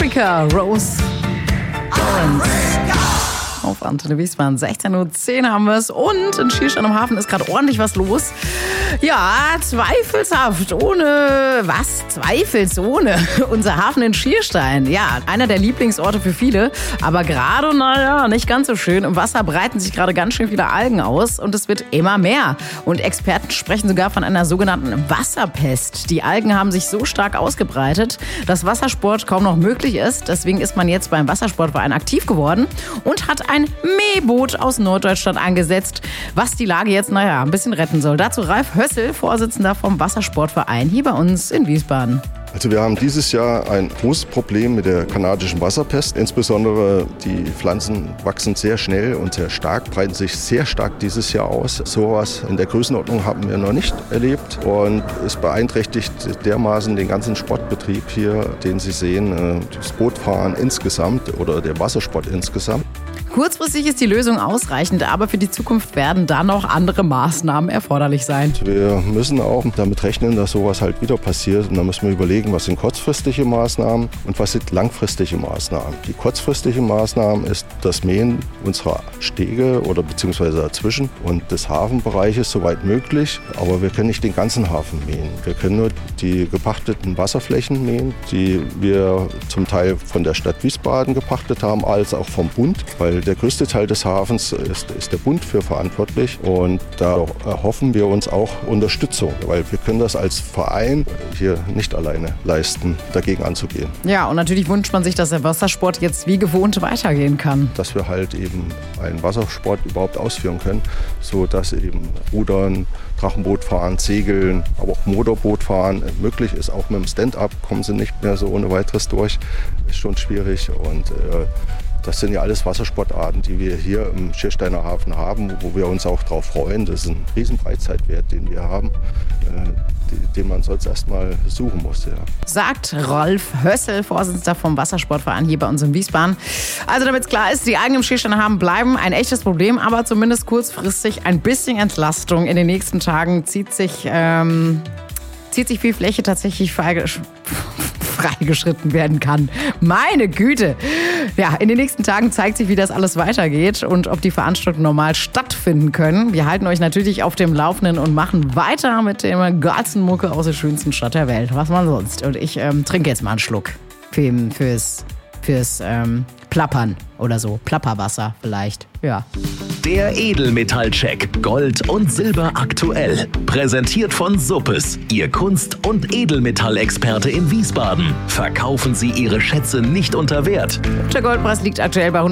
America, Rose Lawrence. Auf Antenne Wiesbaden, 16:10 Uhr haben wir es. Und in Schierstein am Hafen ist gerade ordentlich was los. Ja, zweifelsohne. Unser Hafen in Schierstein. Ja, einer der Lieblingsorte für viele. Aber gerade, nicht ganz so schön. Im Wasser breiten sich gerade ganz schön viele Algen aus. Und es wird immer mehr. Und Experten sprechen sogar von einer sogenannten Wasserpest. Die Algen haben sich so stark ausgebreitet, dass Wassersport kaum noch möglich ist. Deswegen ist man jetzt beim Wassersportverein aktiv geworden und hat ein Mähboot aus Norddeutschland angesetzt, was die Lage jetzt, ein bisschen retten soll. Dazu Ralf Hössel, Vorsitzender vom Wassersportverein hier bei uns in Wiesbaden. Also wir haben dieses Jahr ein großes Problem mit der kanadischen Wasserpest. Insbesondere die Pflanzen wachsen sehr schnell und sehr stark, breiten sich sehr stark dieses Jahr aus. Sowas in der Größenordnung haben wir noch nicht erlebt und es beeinträchtigt dermaßen den ganzen Sportbetrieb hier, den Sie sehen, das Bootfahren insgesamt oder der Wassersport insgesamt. Kurzfristig ist die Lösung ausreichend, aber für die Zukunft werden da noch andere Maßnahmen erforderlich sein. Wir müssen auch damit rechnen, dass sowas halt wieder passiert. Und da müssen wir überlegen, was sind kurzfristige Maßnahmen und was sind langfristige Maßnahmen. Die kurzfristige Maßnahmen ist das Mähen unserer Stege oder beziehungsweise dazwischen und des Hafenbereiches soweit möglich. Aber wir können nicht den ganzen Hafen mähen. Wir können nur die gepachteten Wasserflächen mähen, die wir zum Teil von der Stadt Wiesbaden gepachtet haben, als auch vom Bund, weil der größte Teil des Hafens ist der Bund für verantwortlich und da erhoffen wir uns auch Unterstützung, weil wir können das als Verein hier nicht alleine leisten, dagegen anzugehen. Ja, und natürlich wünscht man sich, dass der Wassersport jetzt wie gewohnt weitergehen kann. Dass wir halt eben einen Wassersport überhaupt ausführen können, sodass eben Rudern, Drachenbootfahren, Segeln, aber auch Motorbootfahren möglich ist. Auch mit dem Stand-up kommen sie nicht mehr so ohne weiteres durch, ist schon schwierig und das sind ja alles Wassersportarten, die wir hier im Schiersteiner Hafen haben, wo wir uns auch darauf freuen. Das ist ein riesen Freizeitwert, den wir haben, den man sonst erst mal suchen muss. Ja. Sagt Rolf Hössel, Vorsitzender vom Wassersportverein hier bei uns in Wiesbaden. Also damit es klar ist, die Algen im Schiersteiner Hafen bleiben ein echtes Problem, aber zumindest kurzfristig ein bisschen Entlastung. In den nächsten Tagen zieht sich viel Fläche tatsächlich freigeschritten werden kann. Meine Güte! Ja, in den nächsten Tagen zeigt sich, wie das alles weitergeht und ob die Veranstaltungen normal stattfinden können. Wir halten euch natürlich auf dem Laufenden und machen weiter mit dem geilsten Mucke aus der schönsten Stadt der Welt. Was man sonst. Und ich trinke jetzt mal einen Schluck fürs Plappern oder so. Plapperwasser vielleicht. Ja. Der Edelmetallcheck Gold und Silber aktuell. Präsentiert von Suppes, Ihr Kunst- und Edelmetallexperte in Wiesbaden. Verkaufen Sie Ihre Schätze nicht unter Wert. Der Goldpreis liegt aktuell bei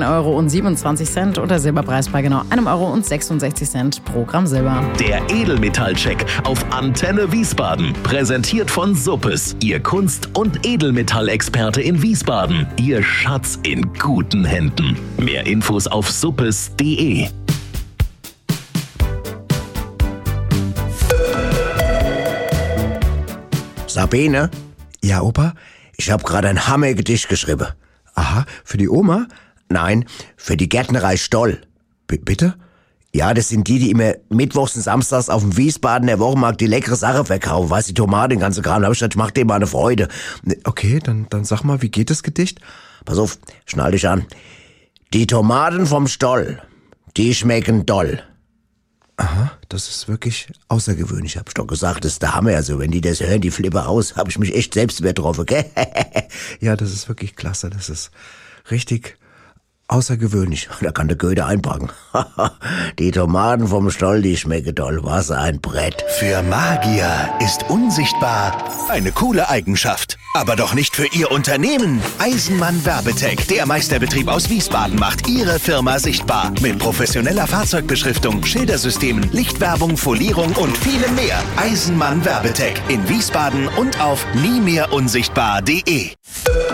114,27 € und der Silberpreis bei genau 1,66 € pro Gramm Silber. Der Edelmetallcheck auf Antenne Wiesbaden. Präsentiert von Suppes, Ihr Kunst- und Edelmetallexperte in Wiesbaden. Ihr Schatz in guten Händen. Mehr Infos auf suppes.de. Sabine? Ja, Opa? Ich habe gerade ein Hammergedicht geschrieben. Aha, für die Oma? Nein, für die Gärtnerei Stoll. Bitte? Ja, das sind die immer mittwochs und samstags auf dem Wiesbadener Wochenmarkt die leckere Sache verkaufen. Weißt du, die Tomaten, den ganzen Kram. Da hab ich gedacht, ich mach dem mal eine Freude. Okay, dann sag mal, wie geht das Gedicht? Pass auf, schnall dich an. Die Tomaten vom Stoll, die schmecken doll. Aha, das ist wirklich außergewöhnlich. Hab ich doch gesagt, das ist der Hammer. Also, wenn die das hören, die flippen aus. Hab ich mich echt selbst übertroffen, gell? Ja, das ist wirklich klasse. Das ist richtig außergewöhnlich. Da kann der Goethe einpacken. Die Tomaten vom Stoll, die schmecken doll. Was ein Brett. Für Magier ist unsichtbar eine coole Eigenschaft. Aber doch nicht für Ihr Unternehmen. Eisenmann Werbetech, der Meisterbetrieb aus Wiesbaden, macht Ihre Firma sichtbar. Mit professioneller Fahrzeugbeschriftung, Schildersystemen, Lichtwerbung, Folierung und vielem mehr. Eisenmann Werbetech in Wiesbaden und auf niemehrunsichtbar.de.